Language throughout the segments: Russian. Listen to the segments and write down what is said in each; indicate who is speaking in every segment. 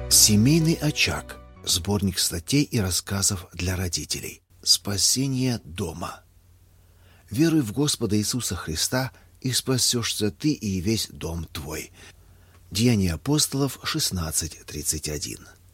Speaker 1: Семейный очаг. Сборник статей и рассказов для родителей. Спасение дома. Веруй в Господа Иисуса Христа, и спасешься ты и весь дом твой. Деяния апостолов 16:31.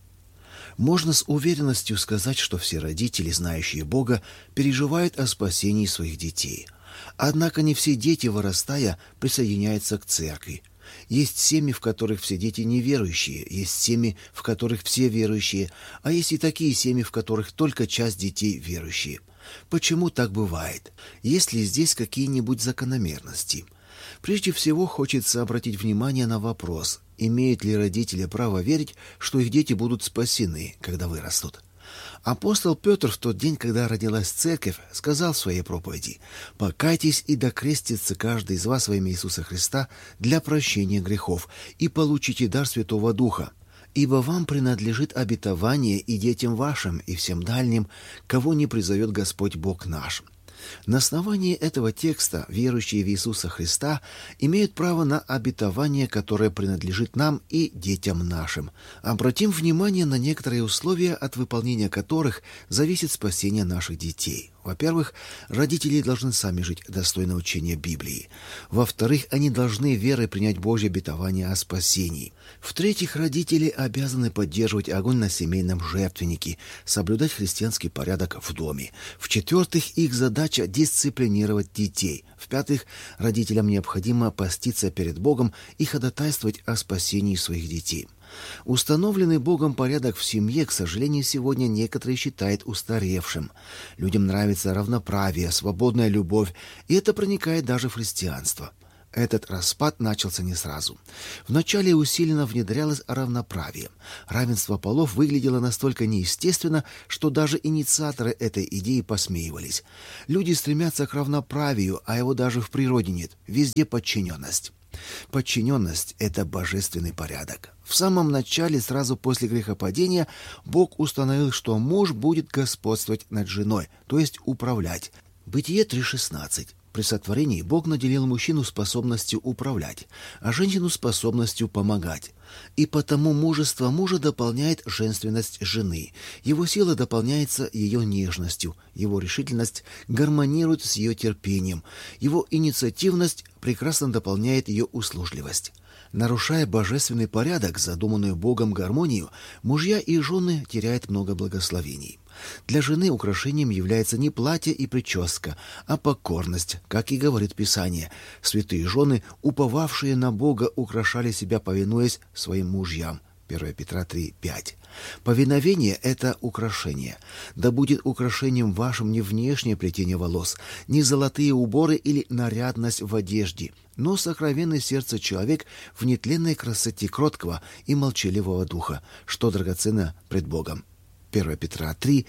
Speaker 1: Можно с уверенностью сказать, что все родители, знающие Бога, переживают о спасении своих детей. Однако не все дети, вырастая, присоединяются к церкви. Есть семьи, в которых все дети неверующие, есть семьи, в которых все верующие, а есть и такие семьи, в которых только часть детей верующие. Почему так бывает? Есть ли здесь какие-нибудь закономерности? Прежде всего, хочется обратить внимание на вопрос, имеют ли родители право верить, что их дети будут спасены, когда вырастут. Апостол Петр в тот день, когда родилась церковь, сказал в своей проповеди: «Покайтесь и докрестится каждый из вас во имя Иисуса Христа для прощения грехов, и получите дар Святого Духа. Ибо вам принадлежит обетование и детям вашим, и всем дальним, кого не призовет Господь Бог наш». На основании этого текста верующие в Иисуса Христа имеют право на обетование, которое принадлежит нам и детям нашим. Обратим внимание на некоторые условия, от выполнения которых зависит спасение наших детей. Во-первых, родители должны сами жить достойно учения Библии. Во-вторых, они должны верой принять Божье обетование о спасении. В-третьих, родители обязаны поддерживать огонь на семейном жертвеннике, соблюдать христианский порядок в доме. В-четвертых, их задача дисциплинировать детей. В-пятых, родителям необходимо поститься перед Богом и ходатайствовать о спасении своих детей. Установленный Богом порядок в семье, к сожалению, сегодня некоторые считают устаревшим. Людям нравится равноправие, свободная любовь, и это проникает даже в христианство. Этот распад начался не сразу. Вначале усиленно внедрялось равноправие. Равенство полов выглядело настолько неестественно, что даже инициаторы этой идеи посмеивались. Люди стремятся к равноправию, а его даже в природе нет. Везде подчиненность. Подчиненность – это божественный порядок. В самом начале, сразу после грехопадения, Бог установил, что муж будет господствовать над женой, то есть управлять. Бытие 3:16. При сотворении Бог наделил мужчину способностью управлять, а женщину способностью помогать. И потому мужество мужа дополняет женственность жены. Его сила дополняется ее нежностью, его решительность гармонирует с ее терпением, его инициативность прекрасно дополняет ее услужливость. Нарушая божественный порядок, задуманную Богом гармонию, мужья и жены теряют много благословений. Для жены украшением является не платье и прическа, а покорность, как и говорит Писание. Святые жены, уповавшие на Бога, украшали себя, повинуясь своим мужьям. 1 Петра 3:5. Повиновение – это украшение. Да будет украшением вашим не внешнее плетение волос, не золотые уборы или нарядность в одежде, но сокровенное сердце человек в нетленной красоте кроткого и молчаливого духа, что драгоценно пред Богом. 1 Петра 3,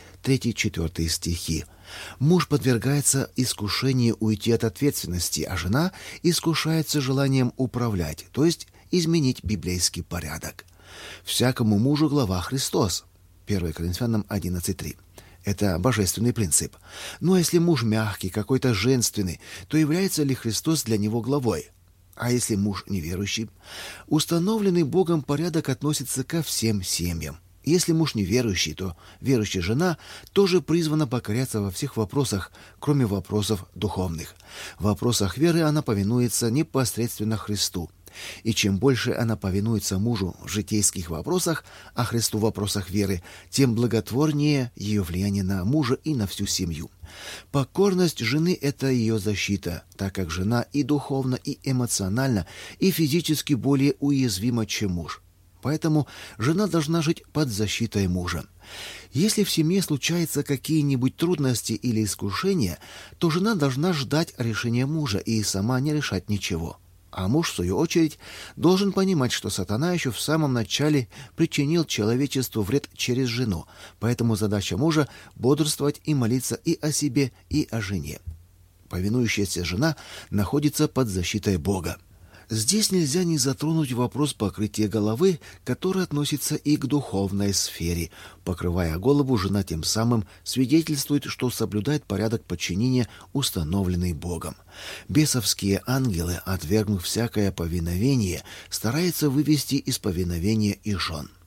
Speaker 1: 3-4 стихи. Муж подвергается искушению уйти от ответственности, а жена искушается желанием управлять, то есть изменить библейский порядок. Всякому мужу глава Христос. 1 Коринфянам 11:3. Это божественный принцип. Но если муж мягкий, какой-то женственный, то является ли Христос для него главой? А если муж неверующий? Установленный Богом порядок относится ко всем семьям. Если муж неверующий, то верующая жена тоже призвана покоряться во всех вопросах, кроме вопросов духовных. В вопросах веры она повинуется непосредственно Христу. И чем больше она повинуется мужу в житейских вопросах, а Христу в вопросах веры, тем благотворнее ее влияние на мужа и на всю семью. Покорность жены – это ее защита, так как жена и духовно, и эмоционально, и физически более уязвима, чем муж. Поэтому жена должна жить под защитой мужа. Если в семье случаются какие-нибудь трудности или искушения, то жена должна ждать решения мужа и сама не решать ничего. А муж, в свою очередь, должен понимать, что сатана еще в самом начале причинил человечеству вред через жену, поэтому задача мужа – бодрствовать и молиться и о себе, и о жене. Повинующаяся жена находится под защитой Бога. Здесь нельзя не затронуть вопрос покрытия головы, который относится и к духовной сфере. Покрывая голову, жена тем самым свидетельствует, что соблюдает порядок подчинения, установленный Богом. Бесовские ангелы, отвергнув всякое повиновение, стараются вывести из повиновения и жен.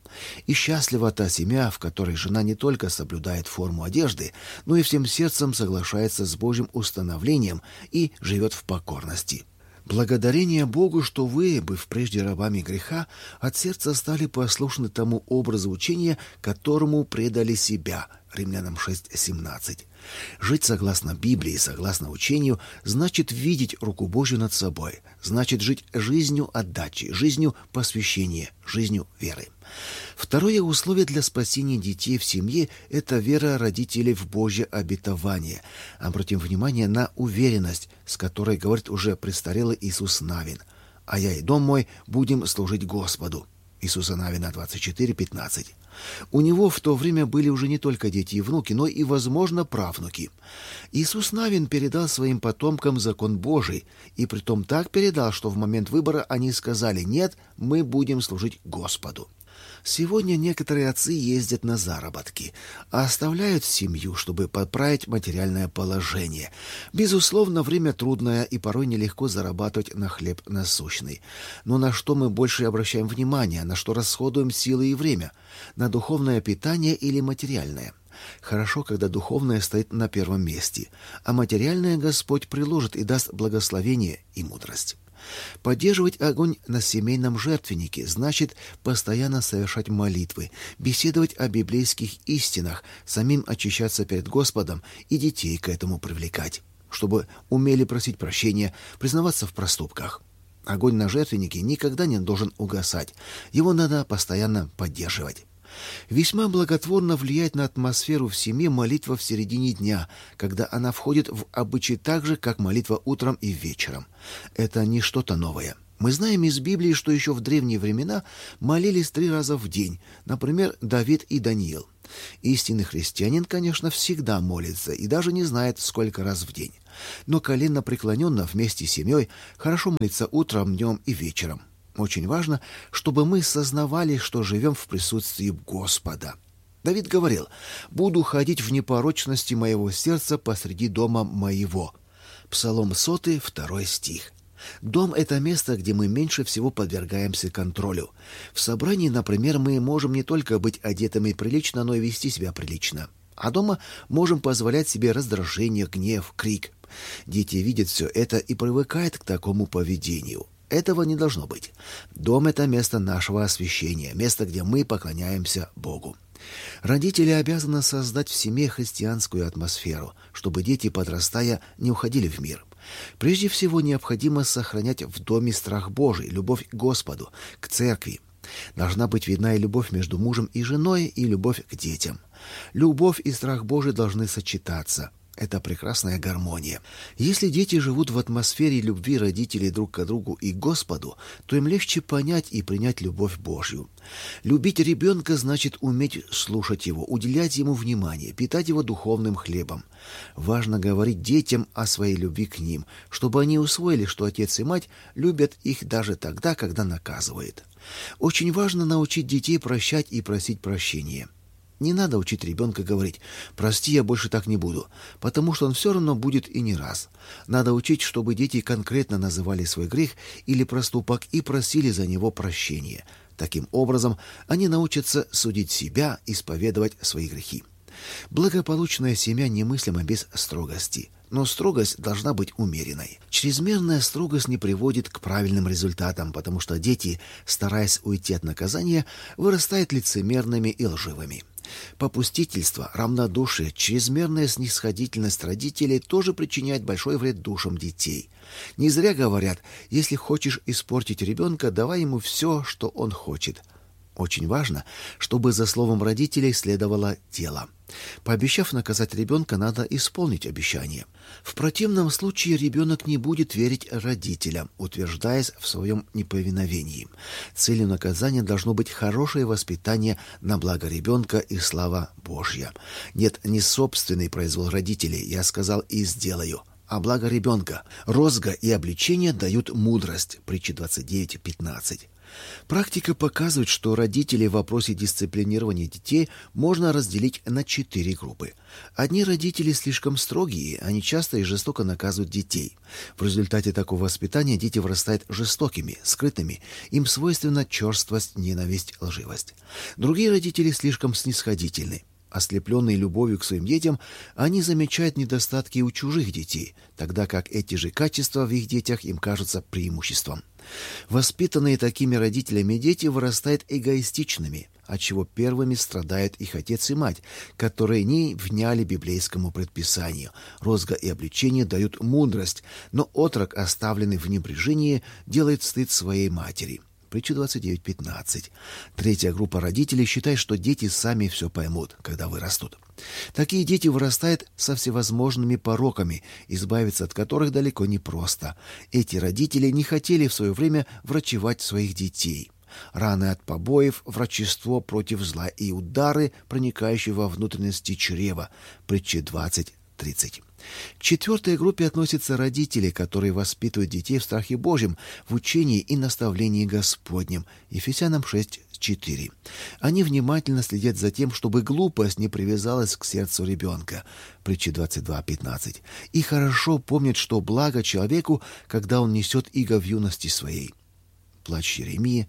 Speaker 1: И счастлива та семья, в которой жена не только соблюдает форму одежды, но и всем сердцем соглашается с Божьим установлением и живет в покорности. Благодарение Богу, что вы, быв прежде рабами греха, от сердца стали послушны тому образу учения, которому предали себя. Римлянам 6:17. Жить согласно Библии, согласно учению, значит видеть руку Божью над собой, значит жить жизнью отдачи, жизнью посвящения, жизнью веры. Второе условие для спасения детей в семье – это вера родителей в Божье обетование. Обратим внимание на уверенность, с которой говорит уже престарелый Иисус Навин. «А я и дом мой будем служить Господу». Иисуса Навина 24:15. У него в то время были уже не только дети и внуки, но и, возможно, правнуки. Иисус Навин передал своим потомкам закон Божий, и притом так передал, что в момент выбора они сказали: «Нет, мы будем служить Господу». Сегодня некоторые отцы ездят на заработки, а оставляют семью, чтобы поправить материальное положение. Безусловно, время трудное, и порой нелегко зарабатывать на хлеб насущный. Но на что мы больше обращаем внимание, на что расходуем силы и время? На духовное питание или материальное? Хорошо, когда духовное стоит на первом месте, а материальное Господь приложит и даст благословение и мудрость. Поддерживать огонь на семейном жертвеннике значит постоянно совершать молитвы, беседовать о библейских истинах, самим очищаться перед Господом и детей к этому привлекать, чтобы умели просить прощения, признаваться в проступках. Огонь на жертвеннике никогда не должен угасать, его надо постоянно поддерживать. Весьма благотворно влияет на атмосферу в семье молитва в середине дня, когда она входит в обычай так же, как молитва утром и вечером. Это не что-то новое. Мы знаем из Библии, что еще в древние времена молились 3 раза в день, например, Давид и Даниил. Истинный христианин, конечно, всегда молится и даже не знает, сколько раз в день. Но коленно преклоненно вместе с семьей хорошо молиться утром, днем и вечером. Очень важно, чтобы мы сознавали, что живем в присутствии Господа. Давид говорил: «Буду ходить в непорочности моего сердца посреди дома моего». Псалом 100, 2 стих. Дом – это место, где мы меньше всего подвергаемся контролю. В собрании, например, мы можем не только быть одетыми прилично, но и вести себя прилично. А дома можем позволять себе раздражение, гнев, крик. Дети видят все это и привыкают к такому поведению. Этого не должно быть. Дом – это место нашего освящения, место, где мы поклоняемся Богу. Родители обязаны создать в семье христианскую атмосферу, чтобы дети, подрастая, не уходили в мир. Прежде всего, необходимо сохранять в доме страх Божий, любовь к Господу, к церкви. Должна быть видна и любовь между мужем и женой, и любовь к детям. Любовь и страх Божий должны сочетаться. Это прекрасная гармония. Если дети живут в атмосфере любви родителей друг к другу и Господу, то им легче понять и принять любовь Божью. Любить ребенка значит уметь слушать его, уделять ему внимание, питать его духовным хлебом. Важно говорить детям о своей любви к ним, чтобы они усвоили, что отец и мать любят их даже тогда, когда наказывают. Очень важно научить детей прощать и просить прощения. Не надо учить ребенка говорить: «Прости, я больше так не буду», потому что он все равно будет и не раз. Надо учить, чтобы дети конкретно называли свой грех или проступок и просили за него прощения. Таким образом, они научатся судить себя, исповедовать свои грехи. Благополучная семья немыслима без строгости. Но строгость должна быть умеренной. Чрезмерная строгость не приводит к правильным результатам, потому что дети, стараясь уйти от наказания, вырастают лицемерными и лживыми. Попустительство, равнодушие, чрезмерная снисходительность родителей тоже причиняет большой вред душам детей. Не зря говорят: если хочешь испортить ребенка, давай ему все, что он хочет. Очень важно, чтобы за словом родителей следовало дело. Пообещав наказать ребенка, надо исполнить обещание. В противном случае ребенок не будет верить родителям, утверждаясь в своем неповиновении. Целью наказания должно быть хорошее воспитание на благо ребенка и слава Божья. Нет, не собственный произвол родителей, я сказал и сделаю, а благо ребенка. Розга и обличение дают мудрость. Притча 29:15. Практика показывает, что родителей в вопросе дисциплинирования детей можно разделить на 4 группы. Одни родители слишком строгие, они часто и жестоко наказывают детей. В результате такого воспитания дети вырастают жестокими, скрытыми, им свойственна черствость, ненависть, лживость. Другие родители слишком снисходительны. Ослепленные любовью к своим детям, они замечают недостатки у чужих детей, тогда как эти же качества в их детях им кажутся преимуществом. Воспитанные такими родителями дети вырастают эгоистичными, отчего первыми страдают их отец и мать, которые не вняли библейскому предписанию. Розга и обличение дают мудрость, но отрок, оставленный в небрежении, делает стыд своей матери. Притча 29:15. Третья группа родителей считает, что дети сами все поймут, когда вырастут. Такие дети вырастают со всевозможными пороками, избавиться от которых далеко не просто. Эти родители не хотели в свое время врачевать своих детей. Раны от побоев, врачество против зла и удары, проникающие во внутренности чрева. Притча 20:30. К четвертой группе относятся родители, которые воспитывают детей в страхе Божьем, в учении и наставлении Господнем. Ефесянам 6:4. Они внимательно следят за тем, чтобы глупость не привязалась к сердцу ребенка. Притча 22:15. И хорошо помнят, что благо человеку, когда он несет иго в юности своей. Плач Иеремии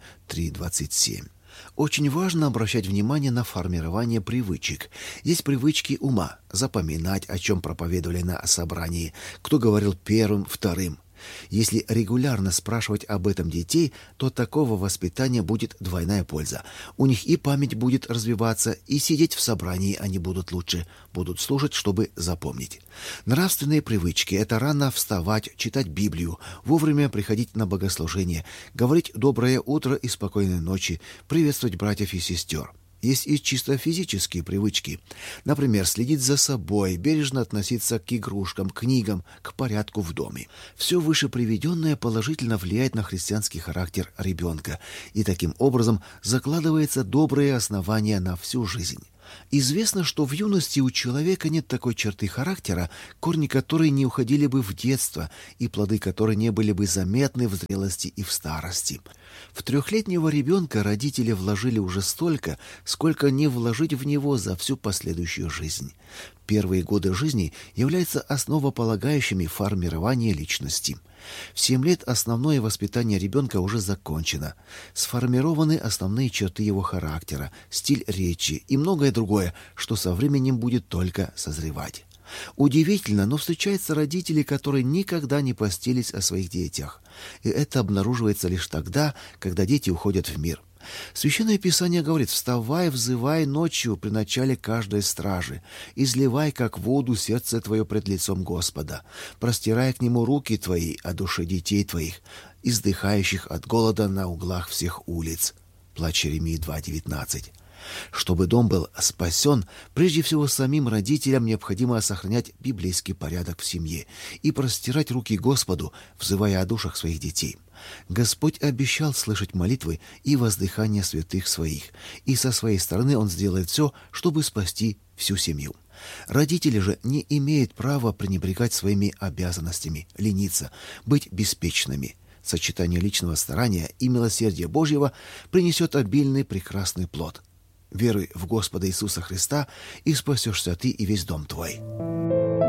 Speaker 1: 3:27. Очень важно обращать внимание на формирование привычек. Есть привычки ума, запоминать, о чем проповедовали на собрании, кто говорил первым, вторым. Если регулярно спрашивать об этом детей, то от такого воспитания будет двойная польза. У них и память будет развиваться, и сидеть в собрании они будут лучше, будут слушать, чтобы запомнить. Нравственные привычки – это рано вставать, читать Библию, вовремя приходить на богослужение, говорить «доброе утро» и «спокойной ночи», приветствовать братьев и сестер. Есть и чисто физические привычки. Например, следить за собой, бережно относиться к игрушкам, книгам, к порядку в доме. Все вышеприведенное положительно влияет на христианский характер ребенка, и таким образом закладывается добрые основания на всю жизнь. Известно, что в юности у человека нет такой черты характера, корни которой не уходили бы в детство и плоды которой не были бы заметны в зрелости и в старости. В 3-летнего ребенка родители вложили уже столько, сколько не вложить в него за всю последующую жизнь. Первые годы жизни являются основополагающими формирования личности. В 7 лет основное воспитание ребенка уже закончено. Сформированы основные черты его характера, стиль речи и многое другое, что со временем будет только созревать. Удивительно, но встречаются родители, которые никогда не постились о своих детях. И это обнаруживается лишь тогда, когда дети уходят в мир. Священное Писание говорит: «Вставай, взывай ночью при начале каждой стражи, изливай, как воду, сердце твое пред лицом Господа, простирай к нему руки твои о душе детей твоих, издыхающих от голода на углах всех улиц». Плач Иеремии 2:19. Чтобы дом был спасен, прежде всего самим родителям необходимо сохранять библейский порядок в семье и простирать руки Господу, взывая о душах своих детей. Господь обещал слышать молитвы и воздыхания святых своих, и со своей стороны Он сделает все, чтобы спасти всю семью. Родители же не имеют права пренебрегать своими обязанностями, лениться, быть беспечными. Сочетание личного старания и милосердия Божьего принесет обильный прекрасный плод. Веруй в Господа Иисуса Христа, и спасешься ты и весь дом твой.